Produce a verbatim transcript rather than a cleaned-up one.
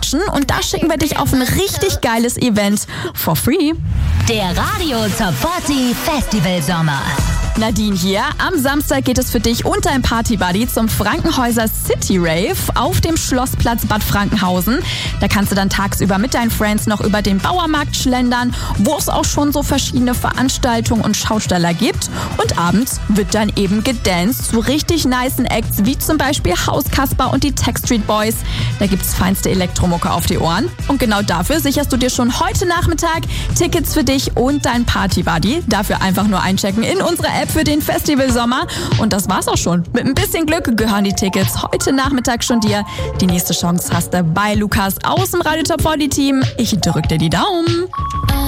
überraschen und da schicken wir dich auf ein richtig geiles Event for free. Der Radio Top vierzig Festival Sommer. Nadine hier. Am Samstag geht es für dich und dein Partybuddy zum Frankenhäuser City Rave auf dem Schlossplatz Bad Frankenhausen. Da kannst du dann tagsüber mit deinen Friends noch über den Bauermarkt schlendern, wo es auch schon so verschiedene Veranstaltungen und Schausteller gibt. Und abends wird dann eben gedanced zu richtig nicen Acts, wie zum Beispiel Hauskasper und die Tech Street Boys. Da gibt's feinste Elektromucke auf die Ohren. Und genau dafür sicherst du dir schon heute Nachmittag Tickets für dich und dein Partybuddy. Dafür einfach nur einchecken in unsere App für den Festivalsommer. Und das war's auch schon. Mit ein bisschen Glück gehören die Tickets heute Nachmittag schon dir. Die nächste Chance hast du bei Lukas aus dem Radio Top vierzig Team. Ich drück dir die Daumen.